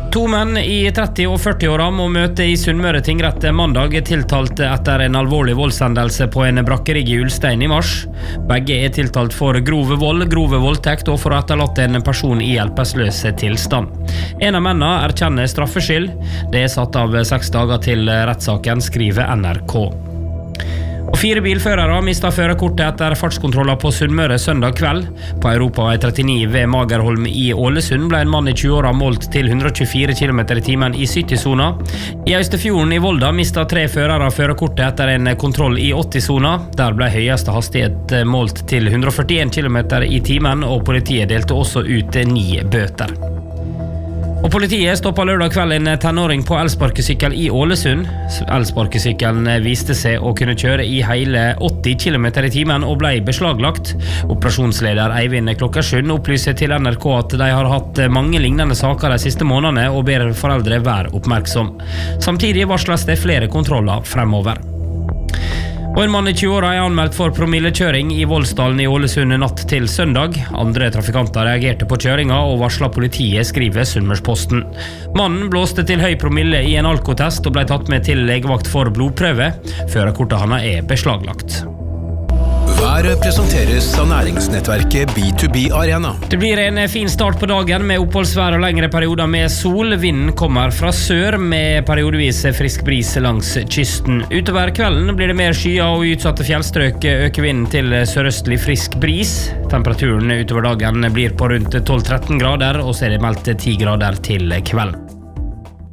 To menn i 30- og 40-åra må møte i Sunnmøre tingrett mandag tiltalt etter en alvorlig voldshendelse på en brakkerigg i Ulstein i mars. Begge er tiltalt for grove vold, grove voldtekt og for å ha etterlatt en person i hjelpeløs tilstand. En av mennene erkjenner straffskyld. Det er satt av 6 dager til rettssaken, skriver NRK. Og 4 bilførere mistet førerkortet etter fartskontroller på Sunnmøre søndag kveld. På Europavei 39 ved Magerholm i Ålesund ble en mann i 20-åra målt til 124 km i timen i 70-sona. I Øystefjorden i Volda mistet 3 førere førerkortet etter en kontroll i 80-sona. Der ble høyeste hastighet målt til 141 km i timen, og politiet delte også ut 9 bøter. Og politiet stoppet lørdag kveld en tenåring på elsparkesykkel i Ålesund. Elsparkesykkelen viste seg å kunne kjøre i hele 80 km i timen og ble beslaglagt. Operasjonsleder Eivind Klokkersund opplyser til NRK at de har hatt mange lignende saker de siste månedene og ber foreldre være oppmerksom. Samtidig varsles det flere kontroller fremover. Og en mann i 20-åra er anmeldt for promillekjøring i Voldsdalen i Ålesund natt til søndag. Andre trafikanter reagerte på kjøringa og varslet politiet, skriver Sunnmørsposten. Mannen blåste til høy promille i en alkotest og ble tatt med til legevakt for blodprøve. Førerkortet hans er beslaglagt. Været presenteres av næringsnettverket B2B Arena. Det blir en fin start på dagen med oppholdsvær og lengre perioder med sol. Vinden kommer fra sør med periodevis frisk bris langs kysten. Utover kvelden blir det mer skyer, og i utsatte fjellstrøk øker vinden til sørøstlig frisk bris. Temperaturen utover dagen blir på rundt 12-13 grader, og så er det meldt 10 grader til kvelden.